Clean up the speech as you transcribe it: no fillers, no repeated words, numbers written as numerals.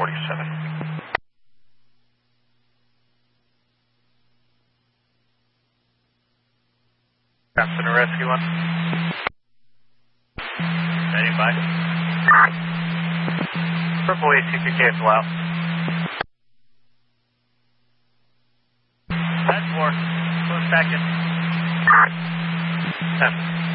47. Captain to rescue 1. Standing by. Purple ATPK cancel out. That's 4. Close back in. 10.